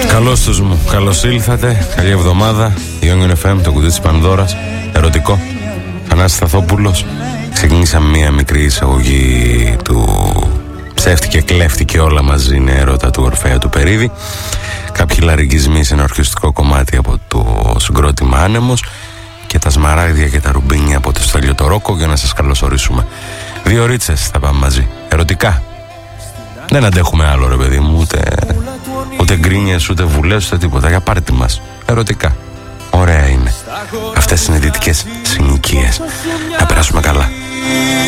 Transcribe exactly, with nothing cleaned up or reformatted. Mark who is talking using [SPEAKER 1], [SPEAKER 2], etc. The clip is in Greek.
[SPEAKER 1] Καλώς τους μου, καλώς ήλθατε. Καλή εβδομάδα. Young εφ εμ, το κουτί της Πανδώρας. Ερωτικό. Θανάσης Σταθόπουλος. Ξεκινήσαμε μία μικρή εισαγωγή του ψεύτηκε, κλέφτηκε όλα μαζί, είναι έρωτα του Ορφέα του Περίδη. Κάποιοι λαρυγγισμοί σε ένα ορχιστικό κομμάτι από το συγκρότημα Άνεμος και τα σμαράγδια και τα ρουμπίνια από το Στέλιο το Ρόκο για να σας καλωσορίσουμε. Δύο ρίτσες θα πάμε μαζί. Ερωτικά. Δεν αντέχουμε άλλο, ρε παιδί μου, ούτε, ούτε γκρίνιες, ούτε βουλές, ούτε τίποτα. Για πάρτι μας. Ερωτικά. Ωραία είναι. Αυτές είναι δυτικές συνοικίες. Να περάσουμε καλά.